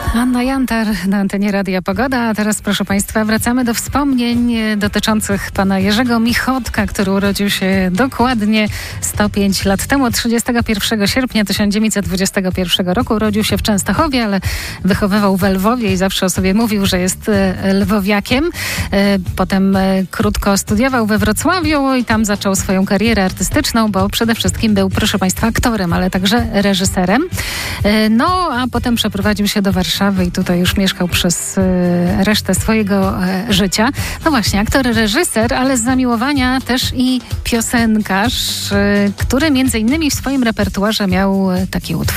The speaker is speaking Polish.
Anna Jantar na antenie Radia Pogoda. A teraz, proszę Państwa, wracamy do wspomnień dotyczących pana Jerzego Michotka, który urodził się dokładnie 105 lat temu. 31 sierpnia 1921 roku urodził się w Częstochowie, ale wychowywał w Lwowie i zawsze o sobie mówił, że jest lwowiakiem. Potem krótko studiował we Wrocławiu i tam zaczął swoją karierę artystyczną, bo przede wszystkim był, proszę Państwa, aktorem, ale także reżyserem. No, a potem przeprowadził się do Warszawy i tutaj już mieszkał przez resztę swojego życia. No właśnie, aktor, reżyser, ale z zamiłowania też i piosenkarz, który między innymi w swoim repertuarze miał taki utwór.